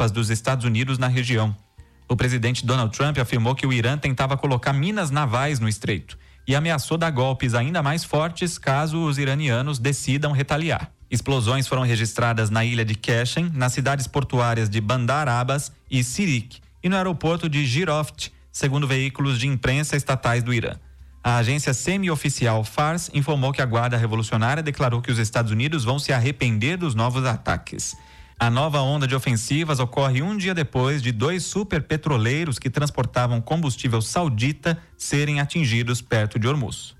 tropas dos Estados Unidos na região. O presidente Donald Trump afirmou que o Irã tentava colocar minas navais no estreito e ameaçou dar golpes ainda mais fortes caso os iranianos decidam retaliar. Explosões foram registradas na ilha de Keshem, nas cidades portuárias de Bandar Abbas e Sirik e no aeroporto de Giroft, segundo veículos de imprensa estatais do Irã. A agência semi-oficial Fars informou que a Guarda Revolucionária declarou que os Estados Unidos vão se arrepender dos novos ataques. A nova onda de ofensivas ocorre um dia depois de 2 superpetroleiros que transportavam combustível saudita serem atingidos perto de Hormuz.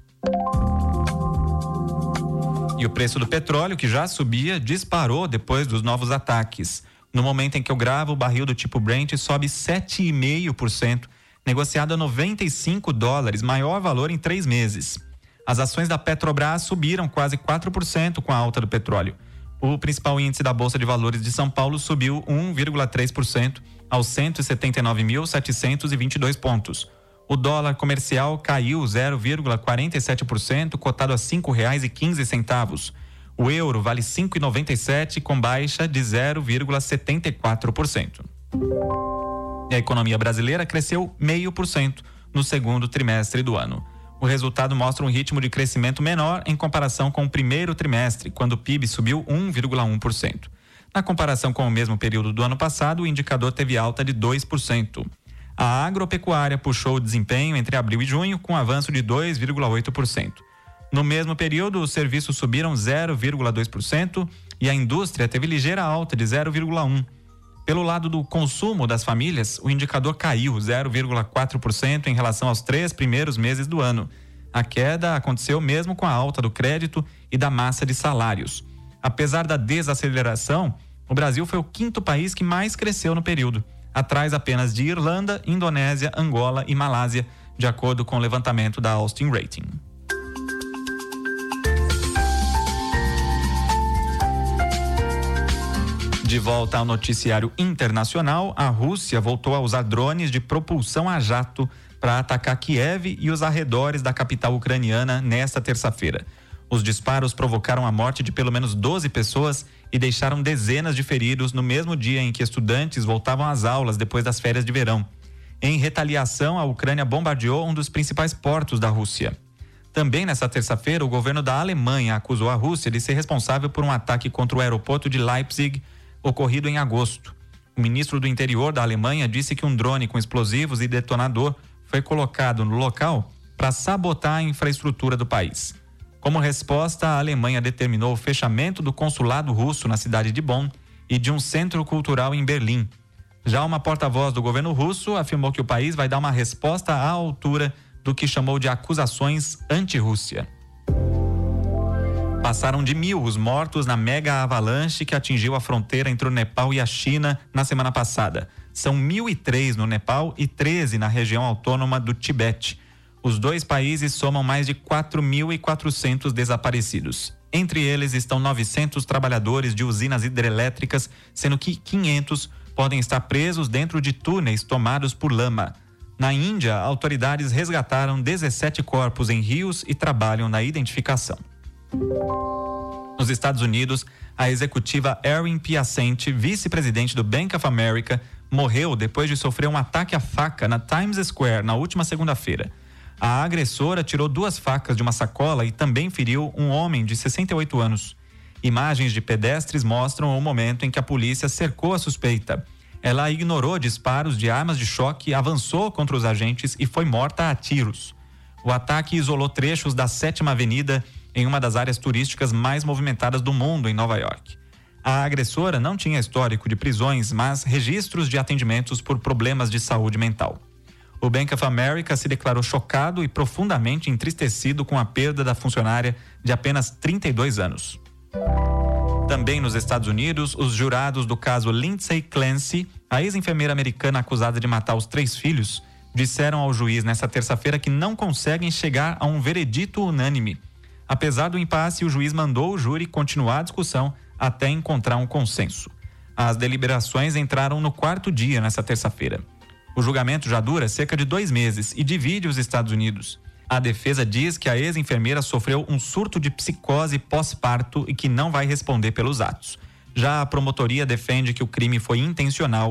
E o preço do petróleo, que já subia, disparou depois dos novos ataques. No momento em que eu gravo, o barril do tipo Brent sobe 7,5%, negociado a $95, maior valor em 3 meses. As ações da Petrobras subiram quase 4% com a alta do petróleo. O principal índice da Bolsa de Valores de São Paulo subiu 1,3% aos 179.722 pontos. O dólar comercial caiu 0,47%, cotado a R$ 5,15. O euro vale 5,97 com baixa de 0,74%. E a economia brasileira cresceu 0,5% no segundo trimestre do ano. O resultado mostra um ritmo de crescimento menor em comparação com o primeiro trimestre, quando o PIB subiu 1,1%. Na comparação com o mesmo período do ano passado, o indicador teve alta de 2%. A agropecuária puxou o desempenho entre abril e junho, com avanço de 2,8%. No mesmo período, os serviços subiram 0,2% e a indústria teve ligeira alta de 0,1%. Pelo lado do consumo das famílias, o indicador caiu 0,4% em relação aos 3 primeiros meses do ano. A queda aconteceu mesmo com a alta do crédito e da massa de salários. Apesar da desaceleração, o Brasil foi o 5º país que mais cresceu no período, atrás apenas de Irlanda, Indonésia, Angola e Malásia, de acordo com o levantamento da Austin Rating. De volta ao noticiário internacional, a Rússia voltou a usar drones de propulsão a jato para atacar Kiev e os arredores da capital ucraniana nesta terça-feira. Os disparos provocaram a morte de pelo menos 12 pessoas e deixaram dezenas de feridos no mesmo dia em que estudantes voltavam às aulas depois das férias de verão. Em retaliação, a Ucrânia bombardeou um dos principais portos da Rússia. Também nesta terça-feira, o governo da Alemanha acusou a Rússia de ser responsável por um ataque contra o aeroporto de Leipzig, ocorrido em agosto. O ministro do Interior da Alemanha disse que um drone com explosivos e detonador foi colocado no local para sabotar a infraestrutura do país. Como resposta, a Alemanha determinou o fechamento do consulado russo na cidade de Bonn e de um centro cultural em Berlim. Já uma porta-voz do governo russo afirmou que o país vai dar uma resposta à altura do que chamou de acusações anti-Rússia. Passaram de 1.000 os mortos na mega avalanche que atingiu a fronteira entre o Nepal e a China na semana passada. São 1.003 no Nepal e 13 na região autônoma do Tibete. Os 2 países somam mais de 4.400 desaparecidos. Entre eles estão 900 trabalhadores de usinas hidrelétricas, sendo que 500 podem estar presos dentro de túneis tomados por lama. Na Índia, autoridades resgataram 17 corpos em rios e trabalham na identificação. Nos Estados Unidos, a executiva Erin Piacente, vice-presidente do Bank of America, morreu depois de sofrer um ataque à faca na Times Square na última segunda-feira. A agressora tirou 2 facas de uma sacola e também feriu um homem de 68 anos. Imagens de pedestres mostram o momento em que a polícia cercou a suspeita. Ela ignorou disparos de armas de choque, avançou contra os agentes e foi morta a tiros. O ataque isolou trechos da 7ª Avenida em uma das áreas turísticas mais movimentadas do mundo, em Nova York. A agressora não tinha histórico de prisões, mas registros de atendimentos por problemas de saúde mental. O Bank of America se declarou chocado e profundamente entristecido com a perda da funcionária de apenas 32 anos. Também nos Estados Unidos, os jurados do caso Lindsay Clancy, a ex-enfermeira americana acusada de matar os 3 filhos, disseram ao juiz nesta terça-feira que não conseguem chegar a um veredito unânime. Apesar do impasse, o juiz mandou o júri continuar a discussão até encontrar um consenso. As deliberações entraram no 4º dia nesta terça-feira. O julgamento já dura cerca de 2 meses e divide os Estados Unidos. A defesa diz que a ex-enfermeira sofreu um surto de psicose pós-parto e que não vai responder pelos atos. Já a promotoria defende que o crime foi intencional